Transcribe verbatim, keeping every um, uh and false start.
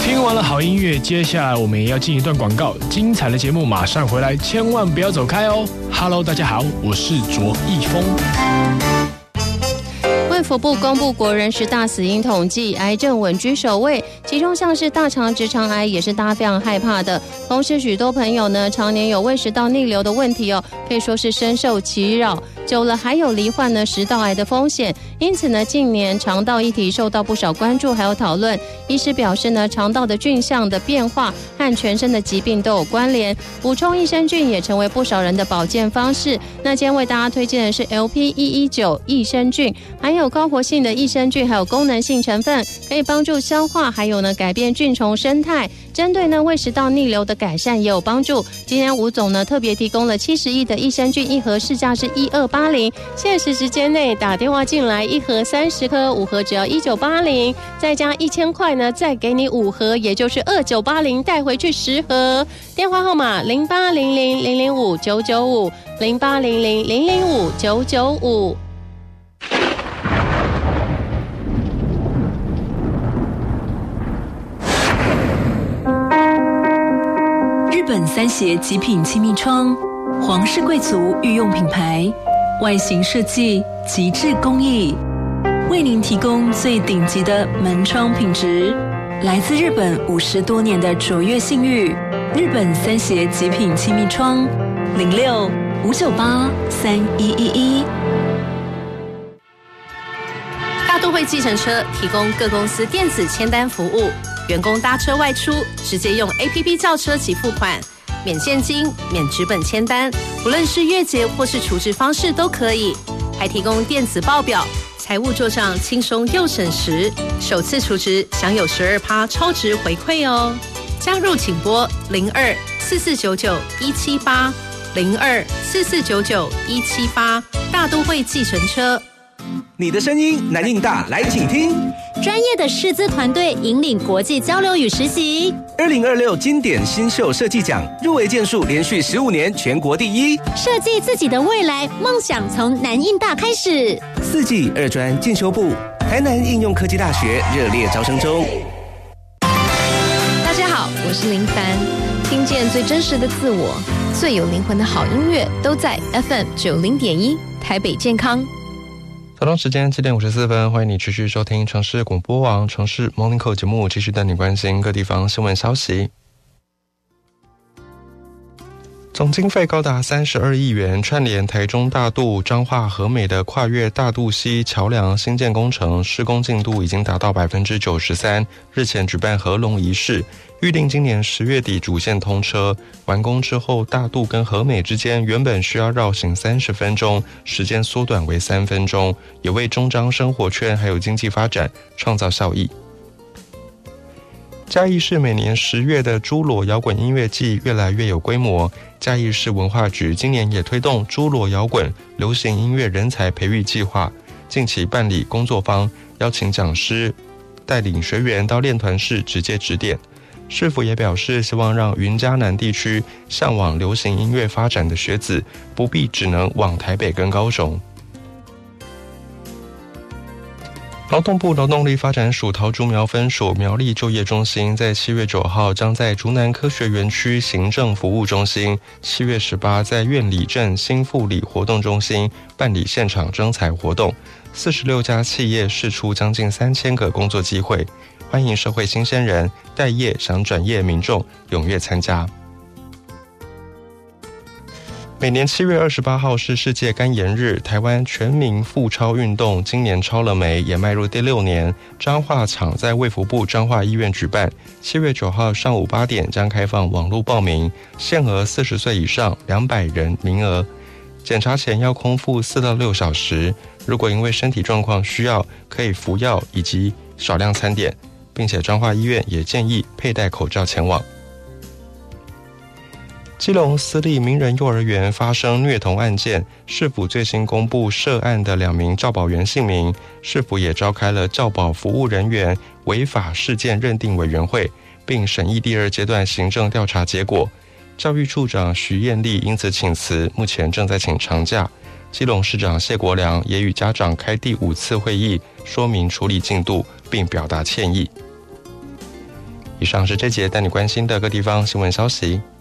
听完了好音乐，接下来我们也要进一段广告，精彩的节目马上回来，千万不要走开哦。Hello， 大家好，我是卓一峰。 卫福部公布国人十大死因统计，癌症稳居首位，其中像是大肠直肠癌也是大家非常害怕的。同时，许多朋友呢常年有胃食道逆流的问题哦，可以说是深受其扰，久了还有罹患呢食道癌的风险。因此呢，近年肠道议题受到不少关注还有讨论。医师表示呢，肠道的菌相的变化和全身的疾病都有关联，补充益生菌也成为不少人的保健方式。那今天为大家推荐的是 L P 一一九 益生菌，含有高活性的益生菌，还有功能性成分，可以帮助消化，还有呢改变菌虫生态。针对呢胃食道逆流的改善也有帮助。今天吴总呢特别提供了七十亿的益生菌，一盒市价是一二八零，限时时间内打电话进来，一盒三十颗，五盒只要一九八零，再加一千块呢，再给你五盒，也就是二九八零，带回去十盒。电话号码零八零零零零五九九五零八零零零零五九九五。 日本三协极品亲密窗，皇室贵族御用品牌，外形设计极致工艺，为您提供最顶级的门窗品质。来自日本五十多年的卓越信誉，日本三协极品亲密窗，零六五九八三一一一。 大都会计程车提供各公司电子签单服务，员工搭车外出直接用 A P P 叫车及付款，免现金、免纸本签单，不论是月结或是储值方式都可以，还提供电子报表，财务做账轻松又省时，首次储值享有 百分之十二 超值回馈哦。加入请拨零二四四九九一七八零二四四九九一七八，大都会计程车。 你的声音南印大，来请听。 专业的师资团队引领国际交流与实习。 二零二六经典新秀设计奖入围件数连续十五年全国第一。 设计自己的未来，梦想从南印大开始。 四季二专进修部，台南应用科技大学热烈招生中。 大家好，我是林凡，听见最真实的自我，最有灵魂的好音乐都在 F M 九零点一台北健康。 早上时间七点五十四分，欢迎你持续收听城市广播网城市 Morning Call 节目，继续带你关心各地方新闻消息。总经费高达三十二亿元，串联台中大肚、彰化和美的跨越大肚溪桥梁新建工程施工进度已经达到 百分之九十三， 日前举办合龙仪式，预定今年十月底主线通车。完工之后，大肚跟和美之间原本需要绕行三十分钟，时间缩短为三分钟，也为中彰生活圈还有经济发展创造效益。嘉义市每年十月的诸罗摇滚音乐季越来越有规模，嘉义市文化局今年也推动诸罗摇滚流行音乐人才培育计划，近期办理工作坊，邀请讲师带领学员到练团室直接指点。市府也表示，希望让云嘉南地区向往流行音乐发展的学子不必只能往台北跟高雄。劳动部劳动力发展署桃竹苗分署苗栗就业中心在七月九号将在竹南科学园区行政服务中心，七月十八在苑里镇新富里活动中心办理现场征才活动，四十六家企业释出将近三千个工作机会，欢迎社会新鲜人、待业想转业民众踊跃参加。每年七月二十八号是世界肝炎日，台湾全民复超运动今年超了没，也迈入第六年。彰化场在卫福部彰化医院举办，七月九号上午八点将开放网络报名，限额四十岁以上两百人名额。检查前要空腹四到六小时，如果因为身体状况需要，可以服药以及少量餐点，并且彰化医院也建议佩戴口罩前往。基隆私立名人幼儿园发生虐童案件，市府最新公布涉案的两名教保员姓名，市府也召开了教保服务人员违法事件认定委员会，并审议第二阶段行政调查结果。教育处长徐燕丽因此请辞，目前正在请长假。基隆市长谢国良也与家长开第五次会议，说明处理进度，并表达歉意。 以上是这节带你关心的各地方新闻消息。